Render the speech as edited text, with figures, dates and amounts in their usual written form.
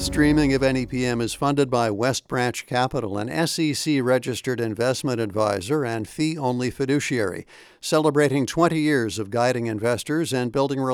Streaming of NEPM is funded by West Branch Capital, an SEC-registered investment advisor and fee-only fiduciary, celebrating 20 years of guiding investors and building relationships